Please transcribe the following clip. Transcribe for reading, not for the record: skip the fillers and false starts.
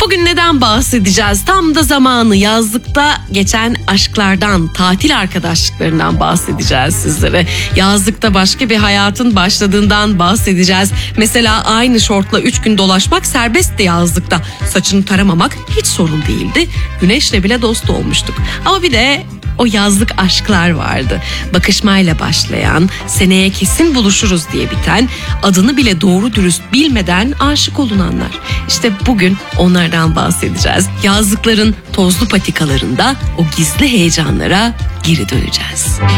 Bugün neden bahsedeceğiz? Tam da zamanı, yazlıkta geçen aşklardan, tatil arkadaşlıklarından bahsedeceğiz sizlere. Yazlıkta başka bir hayatın başladığından bahsedeceğiz. Mesela aynı şortla 3 gün dolaşmak serbestti yazlıkta. Saçını taramamak hiç sorun değildi. Güneşle bile dost olmuştuk. Ama bir de o yazlık aşklar vardı. Bakışmayla başlayan, seneye kesin buluşuruz diye biten, adını bile doğru dürüst bilmeden aşık olunanlar. İşte bugün onlardan bahsedeceğiz. Yazlıkların tozlu patikalarında o gizli heyecanlara geri döneceğiz.